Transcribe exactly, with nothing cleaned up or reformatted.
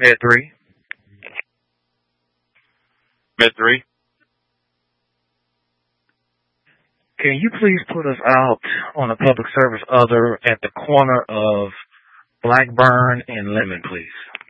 Med three. Med three. Can you please put us out on a public service other at the corner of Blackburn and Lemon, please?